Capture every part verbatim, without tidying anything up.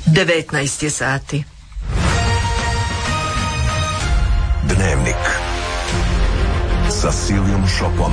devetnaest je sati. Dnevnik sa Silijom Šopom.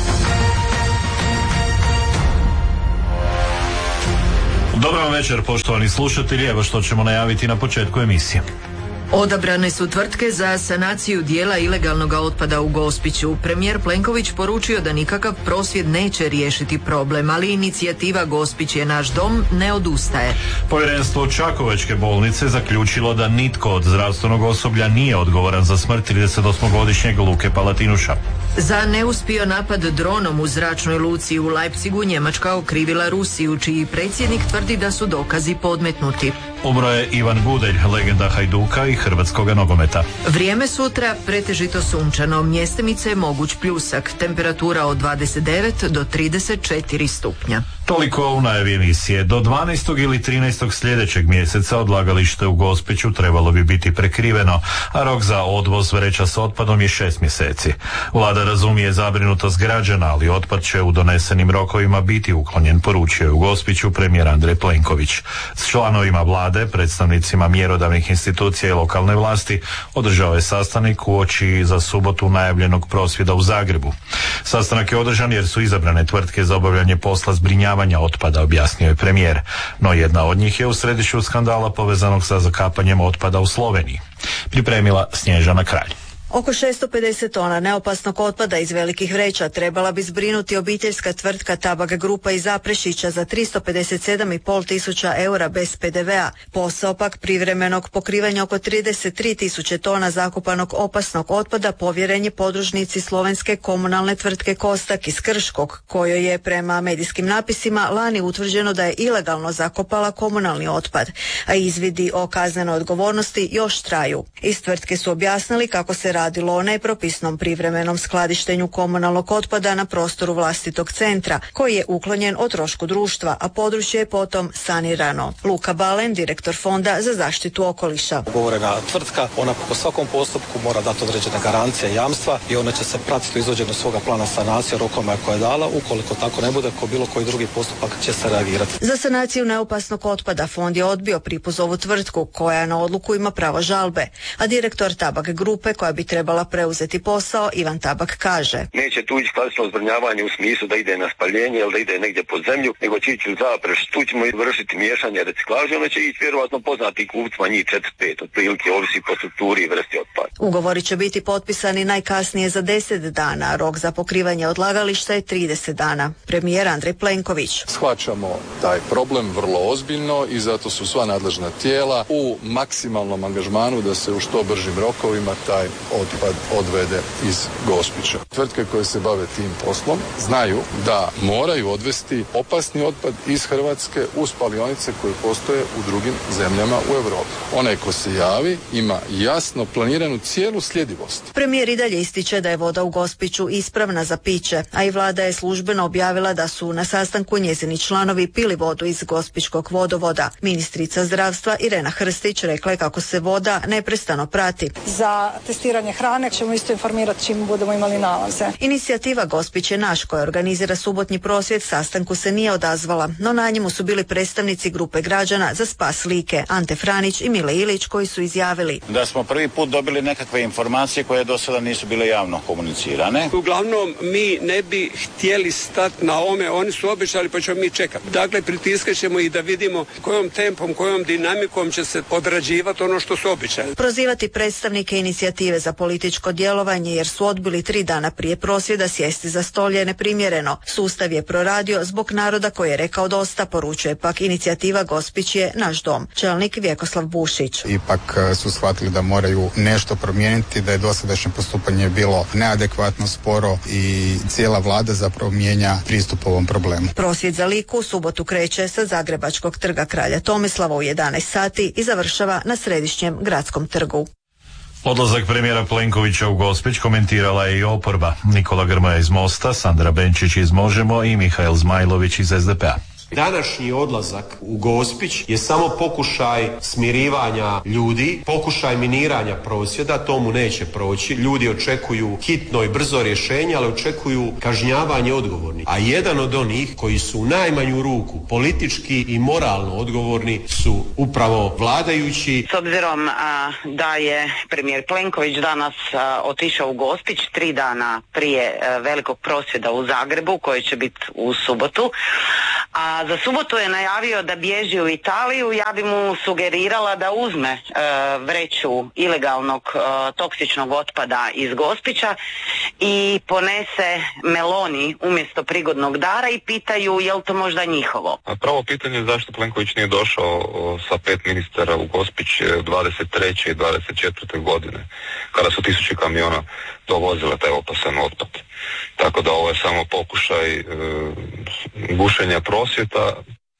Dobar vam večer, poštovani slušatelji, evo što ćemo najaviti na početku emisije. Odabrane su tvrtke za sanaciju dijela ilegalnog otpada u Gospiću. Premijer Plenković poručio da nikakav prosvjed neće riješiti problem, ali inicijativa Gospić je naš dom ne odustaje. Povjerenstvo Čakovečke bolnice zaključilo da nitko od zdravstvenog osoblja nije odgovoran za smrt tridesetosmogodišnjeg Luke Palatinuša. Za neuspio napad dronom u zračnoj luci u Leipzigu Njemačka okrivila Rusiju, čiji predsjednik tvrdi da su dokazi podmetnuti. Umro je Ivan Gudelj, legenda Hajduka i hrvatskoga nogometa. Vrijeme sutra pretežito sunčano, mjestimice moguć pljusak, temperatura od dvadeset devet do trideset četiri stupnja. Toliko u najavi emisije. Do dvanaestog ili trinaestog sljedećeg mjeseca odlagalište u Gospiću trebalo bi biti prekriveno, a rok za odvoz vreća s otpadom je šest mjeseci. Vlada razumije zabrinutost građana, ali otpad će u donesenim rokovima biti uklonjen, poručio je u Gospiću premijer Andrej Plenković. S članovima vlade, predstavnicima mjerodavnih institucija i lokalne vlasti održao je sastanak uoči za subotu najavljenog prosvjeda u Zagrebu. Sastanak je održan jer su izabrane tvrtke za obavljanje posla zbrinjavanja otpada, objasnio je premijer. No jedna od njih je u središtu skandala povezanog sa zakapanjem otpada u Sloveniji. Pripremila Snježana Kralj. Oko šesto pedeset tona neopasnog otpada iz velikih vreća trebala bi zbrinuti obiteljska tvrtka Tabak Grupa iz Zaprešića za tristo pedeset sedam i pol tisuća eura bez pe de vea. Posao pak privremenog pokrivanja oko trideset tri tisuće tona zakopanog opasnog otpada povjeren je podružnici slovenske komunalne tvrtke Kostak iz Krškog, kojoj je prema medijskim napisima lani utvrđeno da je ilegalno zakopala komunalni otpad, a izvidi o kaznenoj odgovornosti još traju. Iz tvrtke su objasnili kako se radi radilo o nepropisnom privremenom skladištenju komunalnog otpada na prostoru vlastitog centra, koji je uklonjen o trošku društva, a područje je potom sanirano. Luka Balen, direktor Fonda za zaštitu okoliša. Ugovorena tvrtka, ona po svakom postupku mora dati određene garancije i jamstva i ona će se pratiti u izvođenju svoga plana sanacije rokoma koje je dala. Ukoliko tako ne bude, ko bilo koji drugi postupak će se reagirati. Za sanaciju neopasnog otpada Fond je odbio pripuzovu ovu tvrtku, koja na odluku ima pravo žalbe, a direktor Tabak Grupe, koja bi trebala preuzeti posao, Ivan Tabak kaže: neće tu ići klasično zbrinjavanje u smislu da ide na spaljenje ili da ide negdje pod zemlju, nego će ići u Zapreš. Tu ćemo vršiti miješanje reciklaže, ono će ići vjerovatno poznati kupcima, njih četiri pet, otprilike ovisi po strukturi i vrsti otpada. Ugovori će biti potpisani najkasnije za deset dana, a rok za pokrivanje odlagališta je trideset dana. Premijer Andrej Plenković: shvaćamo taj problem vrlo ozbiljno i zato su sva nadležna tijela u maksimalnom angažmanu da se u što bržim rokovima taj otpad odvede iz Gospića. Tvrtke koje se bave tim poslom znaju da moraju odvesti opasni otpad iz Hrvatske u spalionice koje postoje u drugim zemljama u Europi. Onaj ko se javi ima jasno planiranu cijelu sljedivost. Premijer i dalje ističe da je voda u Gospiću ispravna za piće, a i vlada je službeno objavila da su na sastanku njezini članovi pili vodu iz gospićkog vodovoda. Ministrica zdravstva Irena Hrstić rekla je kako se voda neprestano prati. Za testiranje hrane ćemo isto informirati čim budemo imali nalaze. Inicijativa Gospić je naš, koja organizira subotnji prosvjed, sastanku se nije odazvala, no na njemu su bili predstavnici grupe građana za spas Like, Ante Franić i Mile Ilić, koji su izjavili da smo prvi put dobili nekakve informacije koje do sada nisu bile javno komunicirane. Uglavnom mi ne bi htjeli stati na ome, oni su obećali pa ćemo mi čekati. Dakle, pritiskat ćemo i da vidimo kojom tempom, kojom dinamikom će se odrađivati ono što su obećali. Prozivati predstavnike inicijative za političko djelovanje jer su odbili tri dana prije prosvjeda sjesti za stol je neprimjereno. Sustav je proradio zbog naroda koji je rekao dosta, poručuje pak inicijativa Gospić je naš dom. Čelnik Vjekoslav Bušić. Ipak su shvatili da moraju nešto promijeniti, da je dosadašnje postupanje bilo neadekvatno, sporo i cijela vlada zapravo mijenja pristup ovom problemu. Prosvjed za Liku u subotu kreće sa Zagrebačkog trga Kralja Tomislava u jedanaest sati i završava na središnjem gradskom trgu. Odlazak premijera Plenkovića u Gospić komentirala je i oporba. Nikola Grmoja iz Mosta, Sandra Benčić iz Možemo i Mihael Zmajlović iz es de pe a. Današnji odlazak u Gospić je samo pokušaj smirivanja ljudi, pokušaj miniranja prosvjeda, to mu neće proći. Ljudi očekuju hitno i brzo rješenje, ali očekuju kažnjavanje odgovornih. A jedan od onih koji su u najmanju ruku politički i moralno odgovorni su upravo vladajući. S obzirom a, da je premijer Plenković danas a, otišao u Gospić tri dana prije a, velikog prosvjeda u Zagrebu koji će biti u subotu, a za subotu je najavio da bježi u Italiju, ja bi mu sugerirala da uzme e, vreću ilegalnog e, toksičnog otpada iz Gospića i ponese Meloni umjesto prigodnog dara i pitaju je li to možda njihovo. A pravo pitanje je zašto Plenković nije došao o, sa pet ministara u Gospić dvadeset treće i dvadeset četvrte godine, kada su tisuće kamiona dovozile taj opasan otpad. Tako da ovo je samo pokušaj e, gušenja prosvjeta.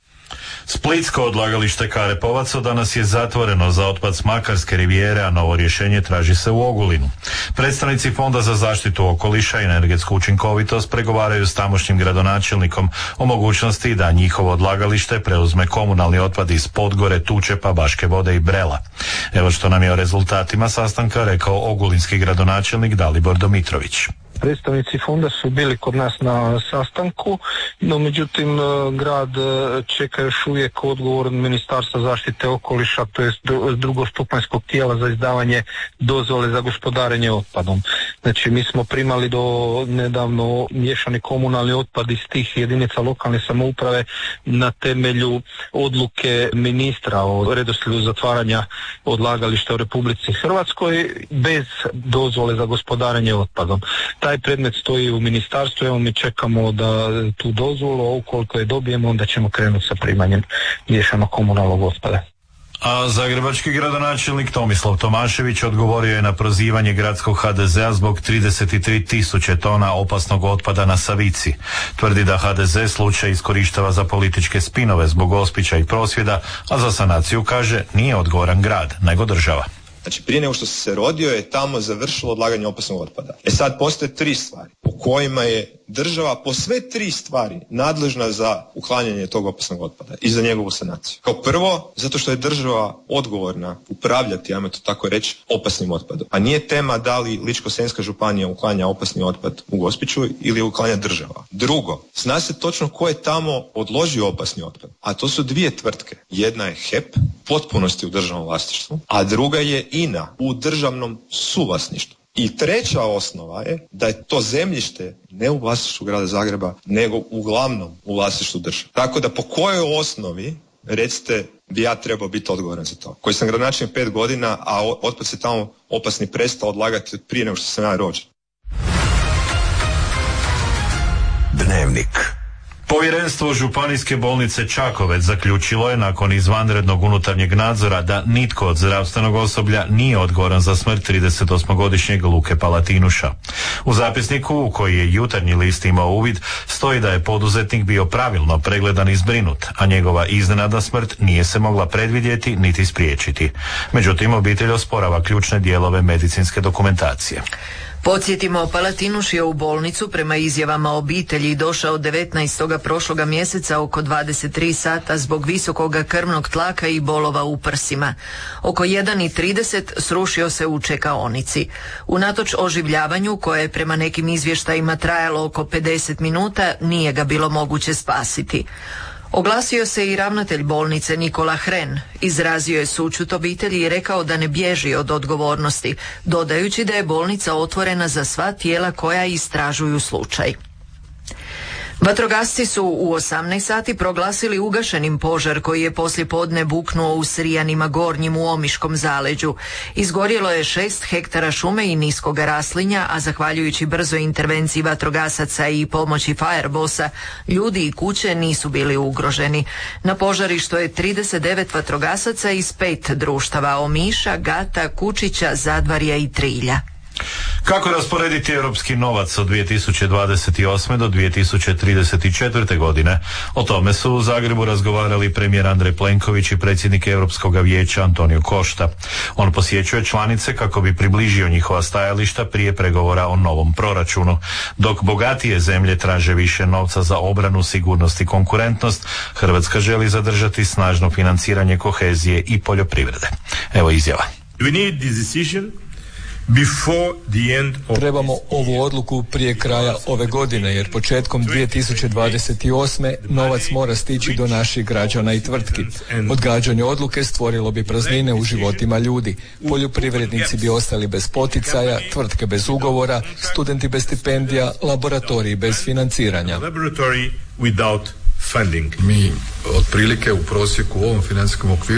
Splitsko odlagalište Karepovac danas je zatvoreno za otpad s Makarske rivijere, a novo rješenje traži se u Ogulinu. Predstavnici Fonda za zaštitu okoliša i energetsku učinkovitost pregovaraju s tamošnjim gradonačelnikom o mogućnosti da njihovo odlagalište preuzme komunalni otpad iz Podgore, Tučepa, Baške Vode i Brela. Evo što nam je o rezultatima sastanka rekao ogulinski gradonačelnik Dalibor Domitrović. Predstavnici fonda su bili kod nas na sastanku, no međutim grad čeka još uvijek odgovor Ministarstva zaštite okoliša, to jest drugostupanjskog tijela za izdavanje dozvole za gospodarenje otpadom. Znači mi smo primali do nedavno miješani komunalni otpad iz tih jedinica lokalne samouprave na temelju odluke ministra o redoslijedu zatvaranja odlagališta u Republici Hrvatskoj bez dozvole za gospodarenje otpadom. Taj predmet stoji u ministarstvu, evo mi čekamo da tu dozvolu, a ukoliko je dobijemo onda ćemo krenuti sa primanjem miješanog komunalnog otpada. A zagrebački gradonačelnik Tomislav Tomašević odgovorio je na prozivanje gradskog ha de zea zbog trideset tri tisuće tona opasnog otpada na Savici. Tvrdi da ha de ze slučaj iskorištava za političke spinove zbog Gospića i prosvjeda, a za sanaciju, kaže, nije odgovoran grad, nego država. Znači prije nego što se rodio je tamo završilo odlaganje opasnog otpada. E sad postoje tri stvari po kojima je država po sve tri stvari nadležna za uklanjanje tog opasnog otpada i za njegovu sanaciju. Kao prvo, zato što je država odgovorna upravljati, ajmo to tako reći, opasnim otpadom. A nije tema da li Ličko-senjska županija uklanja opasni otpad u Gospiću ili uklanja država. Drugo, zna se točno ko je tamo odložio opasni otpad. A to su dvije tvrtke. Jedna je he pe, potpunosti u državnom vlasništvu, a druga je i en a u državnom suvlasništvu. I treća osnova je da je to zemljište ne u vlasništvu grada Zagreba, nego uglavnom u vlasništvu države. Tako da po kojoj osnovi, recite, bi ja trebao biti odgovoran za to? Koji sam gradonačelnik pet godina, a otpad se tamo opasni prestao odlagati prije nego što sam ja rođen. Dnevnik. Povjerenstvo županijske bolnice Čakovec zaključilo je nakon izvanrednog unutarnjeg nadzora da nitko od zdravstvenog osoblja nije odgovoran za smrt tridesetosmogodišnjeg Luke Palatinuša. U zapisniku u koji je Jutarnji list imao uvid stoji da je poduzetnik bio pravilno pregledan i zbrinut, a njegova iznenadna smrt nije se mogla predvidjeti niti spriječiti. Međutim, obitelj osporava ključne dijelove medicinske dokumentacije. Podsjetimo, Palatinuš je u bolnicu prema izjavama obitelji došao devetnaestog prošloga mjeseca oko dvadeset tri sata zbog visokoga krvnog tlaka i bolova u prsima. Oko jedan i trideset srušio se u čekaonici. Unatoč oživljavanju, koje je prema nekim izvještajima trajalo oko pedeset minuta, nije ga bilo moguće spasiti. Oglasio se i ravnatelj bolnice Nikola Hren, izrazio je sućut obitelji i rekao da ne bježi od odgovornosti, dodajući da je bolnica otvorena za sva tijela koja istražuju slučaj. Vatrogasci su u osamnaest sati proglasili ugašenim požar koji je poslijepodne buknuo u Srijanima Gornjim u Omiškom zaleđu. Izgorjelo je šest hektara šume i niskoga raslinja, a zahvaljujući brzoj intervenciji vatrogasaca i pomoći Firebossa, ljudi i kuće nisu bili ugroženi. Na požarištu je trideset devet vatrogasaca iz pet društava: Omiša, Gata, Kučića, Zadvarja i Trilja. Kako rasporediti europski novac od dvije tisuće dvadeset osme do dvije tisuće trideset četvrte godine? O tome su u Zagrebu razgovarali premijer Andrej Plenković i predsjednik Europskog vijeća Antonio Costa. On posjećuje članice kako bi približio njihova stajališta prije pregovora o novom proračunu. Dok bogatije zemlje traže više novca za obranu, sigurnost i konkurentnost, Hrvatska želi zadržati snažno financiranje kohezije i poljoprivrede. Evo izjava. We need this decision before the end of... Trebamo ovu odluku prije kraja ove godine, jer početkom dvije tisuće dvadeset osme novac mora stići do naših građana i tvrtki. Odgađanje odluke stvorilo bi praznine u životima ljudi. Poljoprivrednici bi ostali bez poticaja, tvrtke bez ugovora, studenti bez stipendija, laboratoriji bez financiranja. Laboratory without funding. Mi otprilike u prosjeku u ovom financijskom okviru